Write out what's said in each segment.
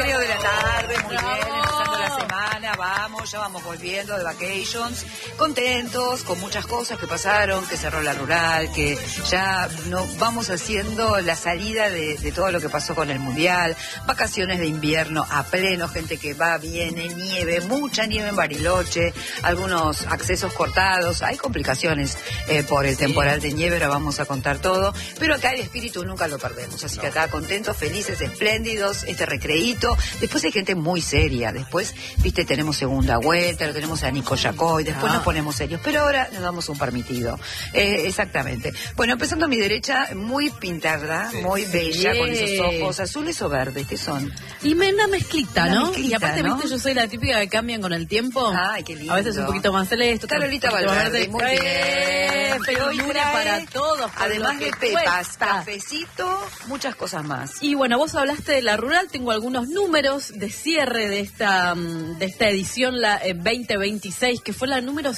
recreo de la tarde, muy bien, empezando la semana, ya vamos volviendo de vacations, contentos, con muchas cosas que pasaron, que cerró la rural, que ya no vamos haciendo la salida de todo lo que pasó con el Mundial, vacaciones de invierno a pleno, gente que va, viene, nieve, mucha nieve en Bariloche, algunos accesos cortados, hay complicaciones por el temporal de nieve, ahora vamos a contar todo, pero acá el espíritu nunca lo perdemos, así que acá contentos, felices, espléndidos, este recreíto. Después hay gente muy seria, después, viste, tenemos segunda vuelta, lo tenemos a Nico Yacoy, después nos ponemos serios, pero ahora nos damos un permitido. Exactamente. Bueno, empezando a mi derecha, muy pintada, muy bella, con esos ojos azules o verdes, ¿qué son? Y una mezclita, ¿no? Mezclita, y aparte, ¿no? viste, yo soy la típica que cambian con el tiempo. Ay, qué lindo. A veces un poquito más celeste. Carolita Valverde, muy bien. Pero hoy Trae, para todos. además de pepas, cuesta. cafecito, muchas cosas más. Y bueno, vos hablaste de la rural, tengo algunos números de cierre de esta edición, la 2026, que fue la número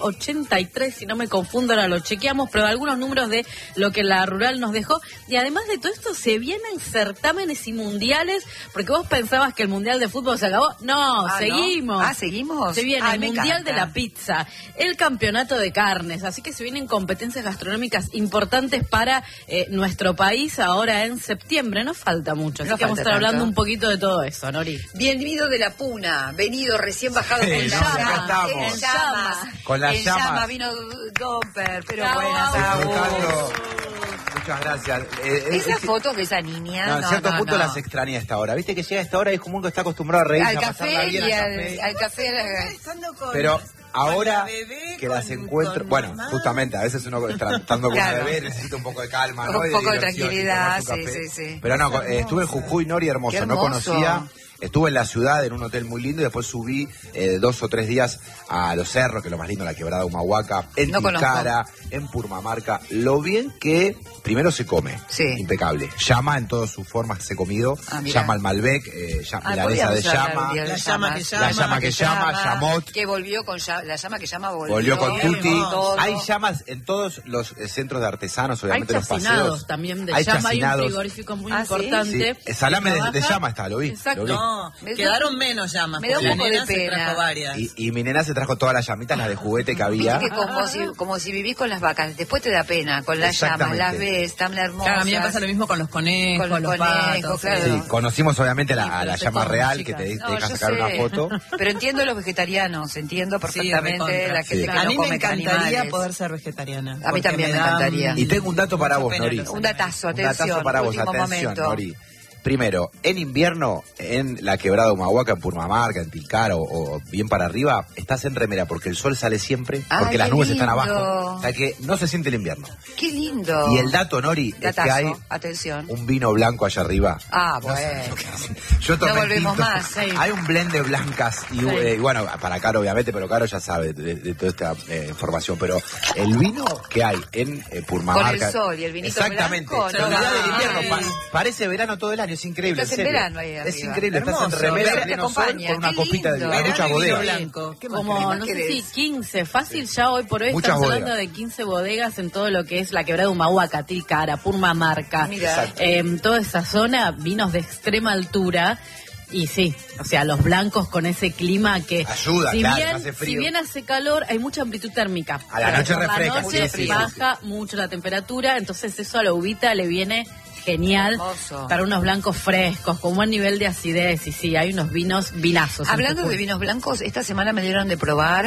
183, si no me confundo, ahora lo chequeamos, pero algunos números de lo que la rural nos dejó. Y además de todo esto, se vienen certámenes y mundiales, porque vos pensabas que el mundial de fútbol se acabó. No, seguimos. ¿No? ¿Seguimos? Se viene el mundial encanta. de la pizza, el campeonato de carnes, así que se vienen competencias gastronómicas importantes para nuestro país ahora en septiembre. No falta mucho, así que vamos a estar hablando un poquito de todo eso, Nori. Bienvenido de la Puna, venido recién bajado Sí, con nos llama, encantamos. en llamas. Con las en llamas. llama vino Domper, pero Bravo, buenas, Disfrutando. Muchas gracias. Esa foto de esa niña, en cierto punto las extraña a esta hora. Viste que llega a esta hora y es como uno está acostumbrado a reír, al a café pasarla bien y al café. al café. Pero ahora que las encuentro, bueno, justamente a veces uno estando con Claro. una bebé necesita un poco de calma, ¿no? Un Y poco de diversión, y tranquilidad, tomarse un sí, café. sí. Pero no, estuve en Jujuy, Nori, hermoso. Qué No hermoso. conocía. Estuve en la ciudad, en un hotel muy lindo, y después subí 2 o 3 días a Los Cerros, que es lo más lindo, la Quebrada Humahuaca, en No Tilcara, en Purmamarca. Lo bien que primero se come, Sí. impecable. Llama en todas sus formas que se ha comido, Mirá. llama al Malbec, milanesa de llama, la llama que la llama que llama, llamot. que volvió con la llama que llama Volvió con Tutti. todo. Hay llamas en todos los centros de artesanos, Hay obviamente los chacinados paseos. también de Hay llama, hay un chacinados. frigorífico muy ¿Ah, sí? importante. Sí, salame de Trabaja. llama está, lo vi. Exacto. Lo vi. No, Me quedaron menos llamas. me da un porque poco la de nena se pena. trajo varias. Y mi nena se trajo todas las llamitas, las de juguete que había. Viste que como si vivís con las vacas, después te da pena, con las llamas, Exactamente. las ves, están hermosas. Claro, a mí me pasa lo mismo con los conejos, Con los los conejos, patos. claro. Sí, conocimos obviamente a pero la se llama come, real chicas. que te No, deja yo sacar sé. una foto. Pero entiendo los vegetarianos, entiendo perfectamente recontra. la gente Sí. que A no mí me come encantaría animales. poder ser vegetariana. A mí porque también me da, encantaría. Y tengo un dato para vos, pena Nori. los Un datazo, Un datazo atención, para vos, último atención, momento. Nori. Primero, en invierno, en la Quebrada Humahuaca, en Purmamarca, en Tilcara o bien para arriba, estás en remera porque el sol sale siempre, porque Ay, las qué nubes están lindo. abajo. O sea que no se siente el invierno. Qué lindo. Y el dato, Nori, es que Datazo, hay atención. un vino blanco allá arriba. Ah, No sé bueno. lo que hace. Yo tomé No volvemos tinto. más, sí. Hay un blend de blancas y bueno, para Caro obviamente, pero Caro ya sabe de toda esta información. Pero el vino que hay en Purmamarca. Con el sol y el vinito exactamente, blanco, se no olvida va. del invierno. Ay. Parece verano todo el año, es increíble. Estás en serio. verano ahí Es arriba. increíble, estás Hermoso. en remera, Pero te pleno sol, acompaña, con una qué copita de lindo. hay muchas Verano y vino bodegas. blanco. ¿Qué más Como, querés? no sé querés? si 15, fácil ya hoy por hoy Muchas estamos bodegas. hablando de 15 bodegas en todo lo que es la Quebrada Humahuaca, Tilcara, Purmamarca, Mira. toda esa zona, vinos de extrema altura. Y sí, o sea, los blancos con ese clima que Ayuda, si claro, bien, hace frío. si bien hace calor, hay mucha amplitud térmica. A la noche Por refresca, la noche sí, sí, baja mucho la temperatura, entonces eso a la uvita le viene genial Hermoso. para unos blancos frescos, con buen nivel de acidez. Y sí, hay unos vinazos. en Hablando de Jujuy. vinos blancos, esta semana me dieron de probar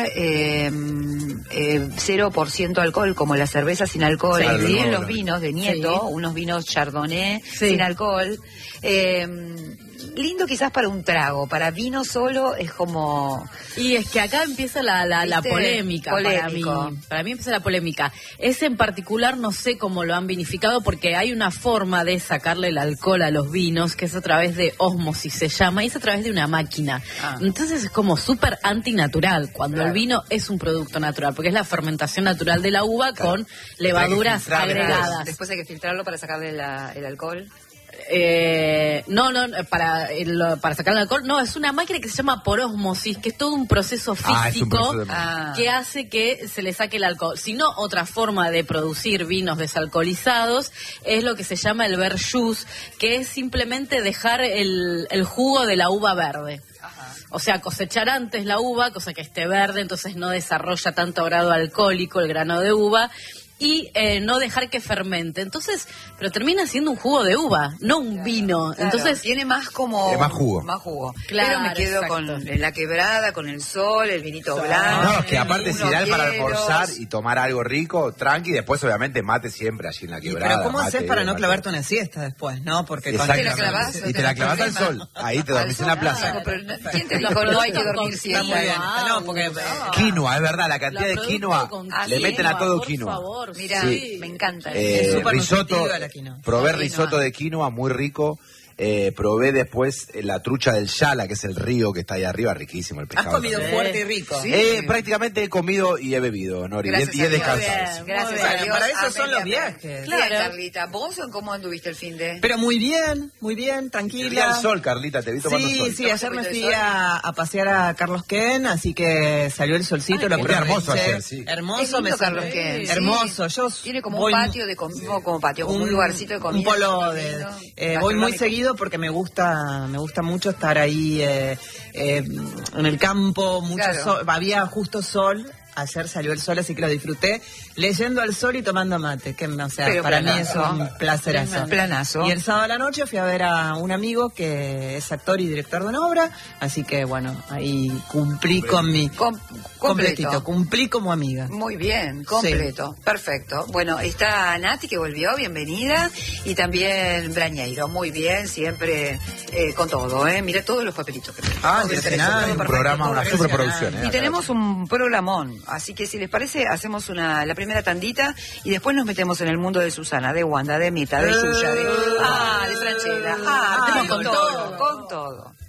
0% alcohol, como la cerveza sin alcohol. Sí, Y vi no, los no. vinos de Nieto, Sí. unos vinos Chardonnay Sí. sin alcohol. Lindo quizás para un trago, para vino solo es como... Y es que acá empieza la ¿Viste? polémica Polémico. para mí. Para mí empieza la polémica. Ese en particular no sé cómo lo han vinificado porque hay una forma de sacarle el alcohol a los vinos que es a través de ósmosis se llama y es a través de una máquina. Ah. Entonces es como súper antinatural cuando Claro. el vino es un producto natural porque es la fermentación natural de la uva con levaduras filtrar agregadas. Después hay que filtrarlo para sacarle el alcohol. para sacar el alcohol, no, es una máquina que se llama por ósmosis, que es todo un proceso Es un físico proceso que hace que se le saque el alcohol. Si no, otra forma de producir vinos desalcoholizados es lo que se llama el verjus, que es simplemente dejar el jugo de la uva verde. O sea, cosechar antes la uva, cosa que esté verde, entonces no desarrolla tanto grado alcohólico el grano de uva, y no dejar que fermente. Entonces, pero termina siendo un jugo de uva, no un vino. Claro, entonces tiene más como... más jugo. Más jugo. Claro, pero me quedo exacto. con la quebrada, con el sol, el vinito blanco. No, que aparte es unos ideal para hielos. almorzar y tomar algo rico, tranqui, después obviamente mate siempre allí en la quebrada. Pero ¿cómo haces mate, para no mate. clavarte una siesta después, no? Porque con Te la clavás, Y te la clavas al sol, ahí te dormís en la plaza. No, pero ¿quién te dijo no hay que dormir Está muy siesta? bien. No, porque Quinoa, es verdad, la cantidad de producto quinoa, con le meten a todo por quinoa. favor, Mira, sí. me encanta. Es súper Risotto, nutritiva la quinoa. probé La risotto quinoa. de quinoa, muy rico. Probé después la trucha del Yala, que es el río que está ahí arriba, riquísimo el has pescado. comido también. fuerte y rico. Sí. Prácticamente he comido y he bebido, Nori, Gracias y he a Dios. descansado. Bien. Gracias Bueno, a Dios. para eso son amén, los amén. viajes. Bien, Claro. Carlita. ¿Vos cómo anduviste el fin de...? Pero muy bien, tranquila. Te vi al sol, Carlita, te vi tomando sol. Sí, ayer me ¿Tomaste fui un poquito de a pasear a Carlos Ken, así que salió el solcito, lo muy hermoso aproveché. ayer, sí. Hermoso, Es lindo me Carlos sentí- Ken, sí. Hermoso, yo Tiene como voy un patio como un lugarcito de comida. un polo de lindo, voy muy gastronómico. seguido porque me gusta mucho estar ahí en el campo, mucho Claro. sol, había justo sol. Ayer salió el sol, así que lo disfruté leyendo al sol y tomando mate, que o sea, Pero para mí planazo. es un placerazo. Un planazo. Y el sábado a la noche fui a ver a un amigo que es actor y director de una obra, así que bueno, ahí cumplí con mi completito, cumplí como amiga. Muy bien, completo, perfecto. Bueno, está Nati que volvió, bienvenida, y también Brañeiro, muy bien, siempre con todo, Mira todos los papelitos que tenemos. Ah, Todo impresionante. todo Un perfecto, programa, todo una perfecto. superproducción. Y tenemos un programón, así que si les parece, hacemos la primera tandita y después nos metemos en el mundo de Susana, de Wanda, de Mita, de Yuya, de Franchella. con Con todo.